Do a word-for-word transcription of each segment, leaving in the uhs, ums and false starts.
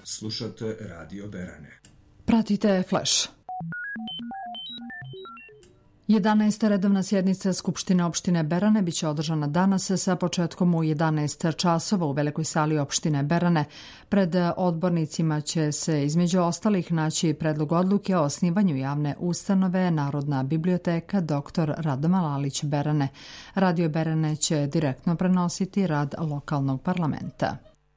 Slušate Radio Berane. Pratite Flash. jedanaesta redovna sjednica Skupštine opštine Berane biće održana danas sa početkom u jedanaest časova u velikoj sali opštine Berane. Pred odbornicima će se između ostalih naći predlog odluke o osnivanju javne ustanove Narodna biblioteka dr Radomal Lalić Berane. Radio Berane će direktno prenositi rad lokalnog parlamenta.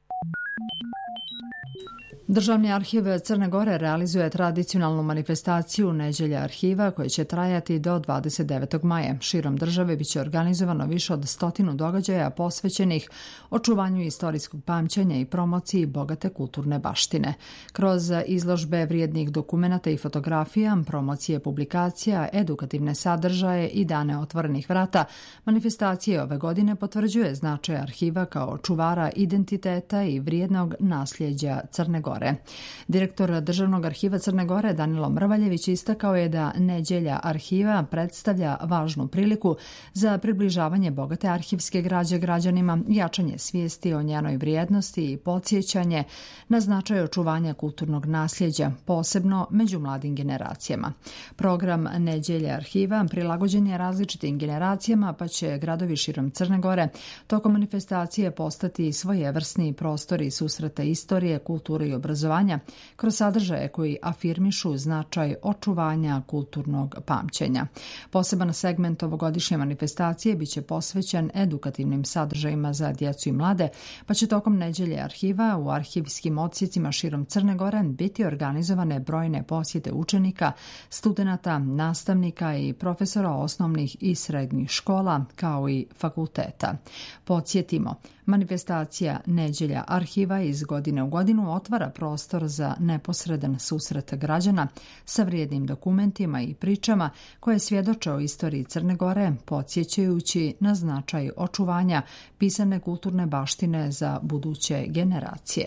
Državni arhiv Crne Gore realizuje tradicionalnu manifestaciju Neđelja arhiva koja će trajati do dvadeset devetog maja. Širom države biće organizovano više od stotinu događaja posvećenih očuvanju istorijskog pamćenja i promociji bogate kulturne baštine. Kroz izložbe vrijednih dokumenata i fotografija, promocije publikacija, edukativne sadržaje i dane otvorenih vrata, manifestacije ove godine potvrđuje značaj arhiva kao čuvara identiteta i vrijednog nasljeđa Crne Gore. Direktor Državnog arhiva Crne Gore Danilo Mrvaljević istakao je da Neđelja arhiva predstavlja važnu priliku za približavanje bogate arhivske građe građanima, jačanje svijesti o njenoj vrijednosti i podsjećanje na značaj očuvanja kulturnog nasljeđa, posebno među mladim generacijama. Program Neđelje arhiva prilagođen je različitim generacijama, pa će gradovi širom Crne Gore tokom manifestacije postati svojevrsni prostori susreta istorije, kulture i obrazovanja kroz sadržaje koji afirmišu značaj očuvanja kulturnog pamćenja. Poseban segment ovogodišnje manifestacije biće posvećen edukativnim sadržajima za djecu i mlade, pa će tokom Neđelje arhiva u arhivskim odsjecima širom Crne Gore biti organizovane brojne posjete učenika, studenata, nastavnika i profesora osnovnih i srednjih škola, kao i fakulteta. Podsjetimo, manifestacija Neđelja arhiva iz godine u godinu otvara prostor za neposredan susret građana sa vrijednim dokumentima i pričama koje svjedoče o istoriji Crne Gore, podsjećajući na značaj očuvanja pisane kulturne baštine za buduće generacije.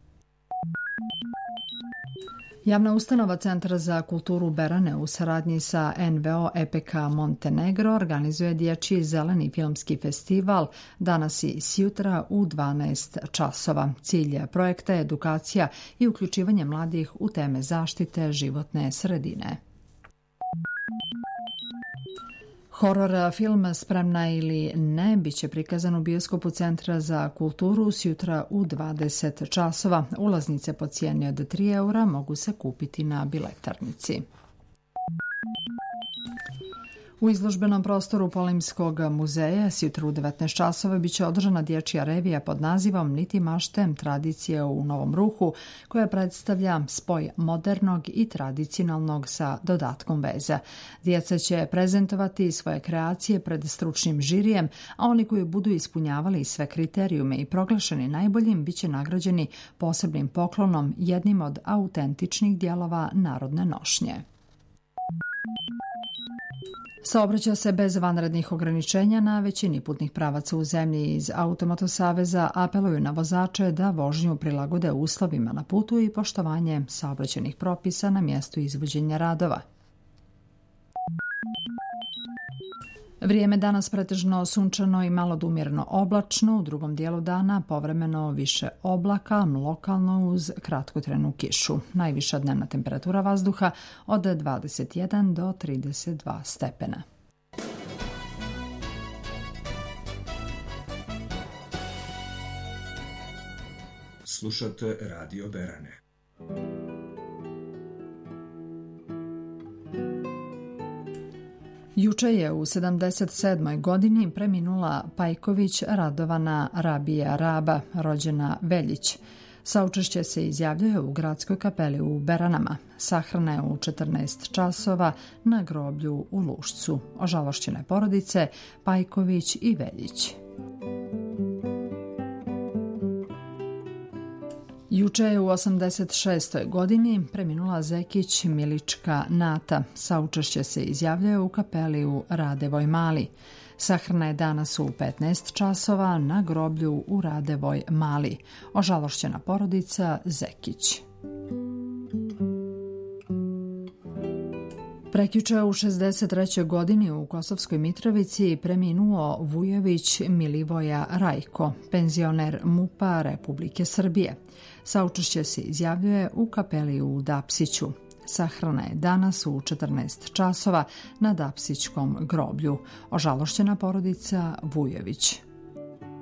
Javna ustanova Centra za kulturu Berane u saradnji sa en ve o E P K Montenegro organizuje dječji zeleni filmski festival danas i sjutra u dvanaest časova. Cilj projekta je edukacija i uključivanje mladih u teme zaštite životne sredine. Horor film Spremna ili ne biće prikazan u bioskopu Centra za kulturu sjutra u dvadeset časova. Ulaznice po cijeni od tri eura mogu se kupiti na biletarnici. U izložbenom prostoru Polimskog muzeja sjutra u devetnaest časova biće održana dječja revija pod nazivom Niti mašte tradicije u novom ruhu, koja predstavlja spoj modernog i tradicionalnog sa dodatkom veza. Djeca će prezentovati svoje kreacije pred stručnim žirijem, a oni koji budu ispunjavali sve kriterijume i proglašeni najboljim biće nagrađeni posebnim poklonom, jednim od autentičnih dijelova narodne nošnje. Saobraća se bez vanrednih ograničenja na većini putnih pravaca u zemlji. Iz Automoto saveza apeluju na vozače da vožnju prilagode uslovima na putu i poštovanje saobraćajnih propisa na mjestu izvođenja radova. Vrijeme danas pretežno sunčano i malo do umjereno oblačno, u drugom dijelu dana povremeno više oblaka, lokalno uz kratkotrajnu kišu. Najviša dnevna temperatura vazduha od dvadeset jedan do trideset dva stepena. Slušate Radio Berane. Juče je u sedamdeset sedmoj godini preminula Pajković Radovana Rabija Raba, rođena Veljić. Saučešće se izjavljuje u gradskoj kapeli u Beranama. Sahrana je u četrnaest časova na groblju u Lušcu. Ožalošćene porodice Pajković i Veljić. Juče je u osamdeset šestoj godini preminula Zekić Milička Nata. Saučešće se izjavljuje u kapeli u Radevoj Mali. Sahrana je danas u petnaest časova na groblju u Radevoj Mali. Ožalošćena porodica Zekić. Prekjuče u šezdeset trećoj godini u Kosovskoj Mitrovici preminuo Vujović Milivoja Rajko, penzioner MUP-a Republike Srbije. Saučešće se izjavljuje u kapeli u Dapsiću. Sahrana je danas u četrnaest časova na Dapsićkom groblju. Ožalošćena porodica Vujović.